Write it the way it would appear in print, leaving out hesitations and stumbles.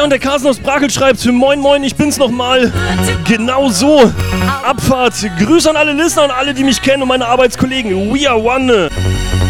und der Carsten aus Brakel schreibt, moin moin, ich bin's nochmal. Genau so. Abfahrt. Grüße an alle Listener und alle, die mich kennen und meine Arbeitskollegen. We are one.